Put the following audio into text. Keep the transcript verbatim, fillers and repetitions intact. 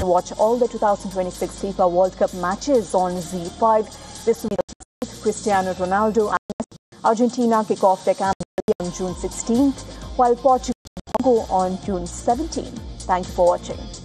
watch all the two thousand twenty-six FIFA World Cup matches on Z five. This will be Cristiano Ronaldo and Argentina kick off their campaign on June sixteenth, while Portugal will go on June seventeenth. Thank you for watching.